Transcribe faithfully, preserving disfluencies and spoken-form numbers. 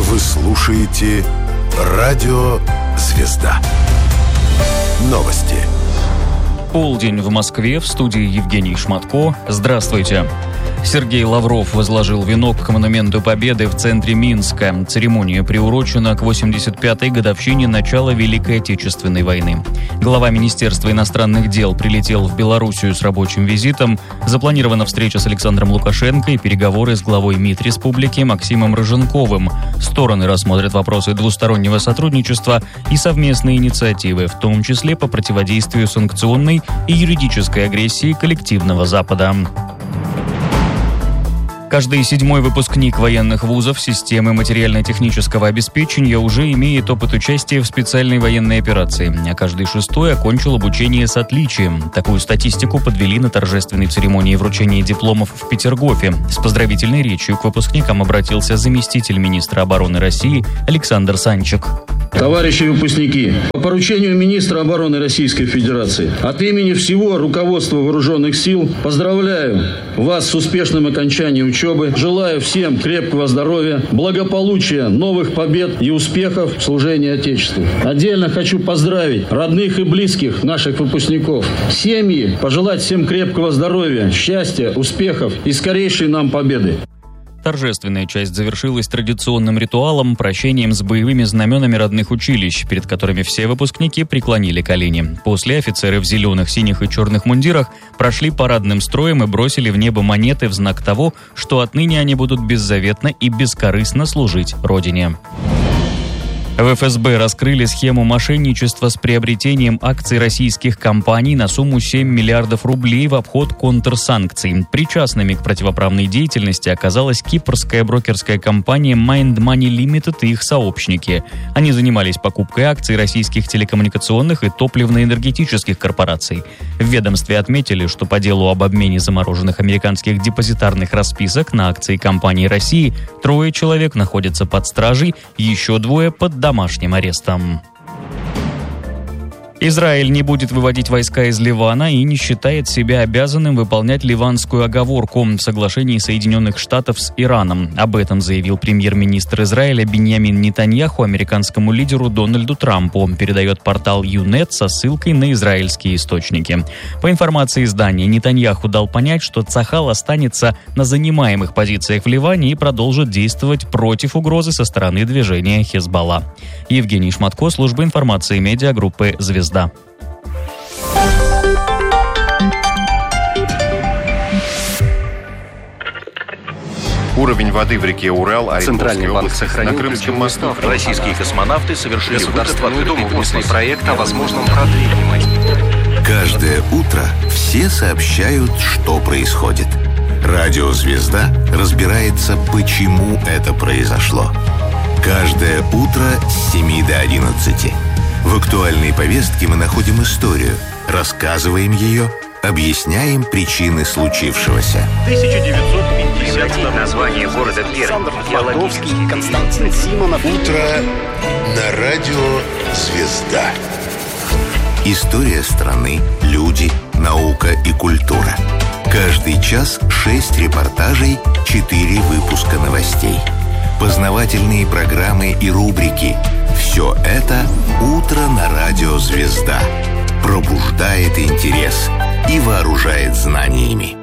Вы слушаете Радио «Звезда». Новости. Полдень в Москве, в студии Евгений Шматко. Здравствуйте. Сергей Лавров возложил венок к монументу Победы в центре Минска. Церемония приурочена к восемьдесят пятой годовщине начала Великой Отечественной войны. Глава Министерства иностранных дел прилетел в Белоруссию с рабочим визитом. Запланирована встреча с Александром Лукашенко и переговоры с главой МИД республики Максимом Рыженковым. Стороны рассмотрят вопросы двустороннего сотрудничества и совместные инициативы, в том числе по противодействию санкционной и юридической агрессии коллективного Запада. Каждый седьмой выпускник военных вузов системы материально-технического обеспечения уже имеет опыт участия в специальной военной операции, а каждый шестой окончил обучение с отличием. Такую статистику подвели на торжественной церемонии вручения дипломов в Петергофе. С поздравительной речью к выпускникам обратился заместитель министра обороны России Александр Санчик. Товарищи выпускники, по поручению министра обороны Российской Федерации от имени всего руководства вооруженных сил поздравляю вас с успешным окончанием учебы. Желаю всем крепкого здоровья, благополучия, новых побед и успехов в служении Отечеству. Отдельно хочу поздравить родных и близких наших выпускников, семьи, пожелать всем крепкого здоровья, счастья, успехов и скорейшей нам победы. Торжественная часть завершилась традиционным ритуалом, прощением с боевыми знаменами родных училищ, перед которыми все выпускники преклонили колени. После офицеры в зеленых, синих и черных мундирах прошли парадным строем и бросили в небо монеты в знак того, что отныне они будут беззаветно и бескорыстно служить Родине. В эф эс бэ раскрыли схему мошенничества с приобретением акций российских компаний на сумму семь миллиардов рублей в обход контрсанкций. Причастными к противоправной деятельности оказалась кипрская брокерская компания Mind Money Limited и их сообщники. Они занимались покупкой акций российских телекоммуникационных и топливно-энергетических корпораций. В ведомстве отметили, что по делу об обмене замороженных американских депозитарных расписок на акции компании России трое человек находятся под стражей, еще двое под домашним арестом. Израиль не будет выводить войска из Ливана и не считает себя обязанным выполнять ливанскую оговорку в соглашении Соединенных Штатов с Ираном. Об этом заявил премьер-министр Израиля Биньямин Нетаньяху американскому лидеру Дональду Трампу, передает портал Юнет со ссылкой на израильские источники. По информации издания, Нетаньяху дал понять, что Цахал останется на занимаемых позициях в Ливане и продолжит действовать против угрозы со стороны движения Хезболла. Евгений Шматко, служба информации медиагруппы «Звезда». Да. Уровень воды в реке Урал, Центральный банк сохранил на Крымском мосту. Российские космонавты совершили Государственную Думу внесли проект о возможном продлении. Каждое утро все сообщают, что происходит. Радио «Звезда» разбирается, почему это произошло. Каждое утро с семи до одиннадцати. В актуальной повестке мы находим историю, рассказываем ее, объясняем причины случившегося. тысяча девятьсот пятьдесят название города Александр Твардовский, Константин Симонов. Утро на радио «Звезда». История страны, люди, наука и культура. Каждый час шесть репортажей, четыре выпуска новостей. Познавательные программы и рубрики. Все это «Утро на радио «Звезда». Пробуждает интерес и вооружает знаниями.